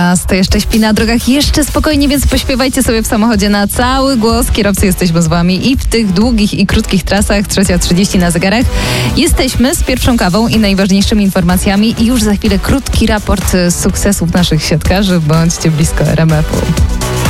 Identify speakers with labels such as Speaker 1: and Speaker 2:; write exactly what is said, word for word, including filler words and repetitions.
Speaker 1: nas to jeszcze śpi na drogach jeszcze spokojnie, więc pośpiewajcie sobie w samochodzie na cały głos. Kierowcy, jesteśmy z wami i w tych długich i krótkich trasach, trzecia trzydzieści na zegarach. Jesteśmy z pierwszą kawą i najważniejszymi informacjami i już za chwilę krótki raport sukcesów naszych siatkarzy. Bądźcie blisko R M F u.